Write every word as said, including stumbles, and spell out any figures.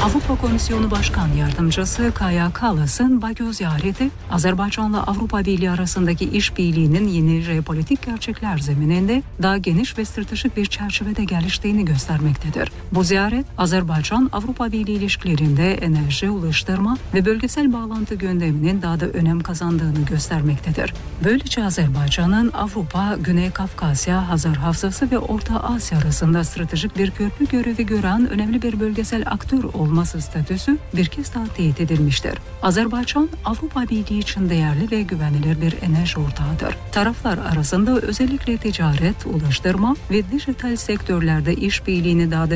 Avrupa Komisyonu Başkan Yardımcısı Kaja Kallas'ın Bakü ziyareti, Azerbaycan'la Avrupa Birliği arasındaki işbirliğinin yeni jeopolitik gerçekler zemininde daha geniş ve stratejik bir çerçevede geliştiğini göstermektedir. Bu ziyaret, Azerbaycan-Avrupa Birliği ilişkilerinde enerji, ulaştırma ve bölgesel bağlantı gündeminin daha da önem kazandığını göstermektedir. Böylece Azerbaycan'ın Avrupa, Güney Kafkasya, Hazar Havzası ve Orta Asya arasında stratejik bir köprü görevi gören önemli bir bölgesel aktör olması statüsü bir kez daha teyit edilmiştir. Azerbaycan, Avrupa Birliği için değerli ve güvenilir bir enerji ortağıdır. Taraflar arasında özellikle ticaret, ulaştırma ve dijital sektörlerde işbirliğini daha da